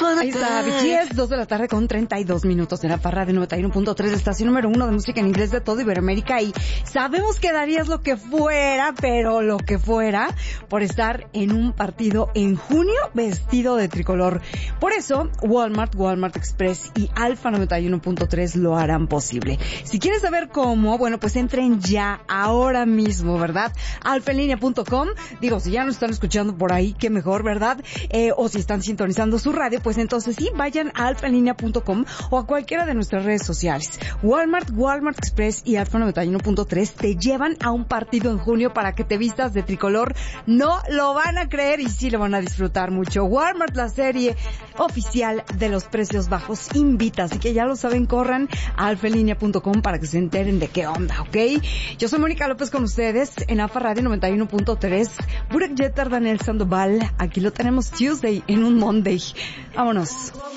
Ahí está, BTS, 2 de la tarde con 32 minutos en la parra de 91.3, estación número 1 de música en inglés de todo Iberoamérica. Y sabemos que darías lo que fuera, pero lo que fuera, por estar en un partido en junio vestido de tricolor. Por eso, Walmart Express y Alfa 91.3 lo harán posible. Si quieres saber cómo, bueno, pues entren ya, ahora mismo, ¿verdad? alfaenlinea.com. Digo, si ya nos están escuchando por ahí, qué mejor, ¿verdad? O si están sintonizando su radio, pues entonces sí, vayan a alfaenlinea.com o a cualquiera de nuestras redes sociales. Walmart Express y Alfa 91.3 te llevan a un partido en junio para que te vistas de tricolor. No lo van a creer y sí lo van a disfrutar mucho. Walmart, la serie oficial de los precios bajos, invita. Así que ya lo saben, corran a alfaenlinea.com para que se enteren de qué onda, ¿ok? Yo soy Mónica López con ustedes en Alfa Radio 91.3. Burak Yeter, Daniel Sandoval. Aquí lo tenemos Tuesday en un Monday. Vámonos.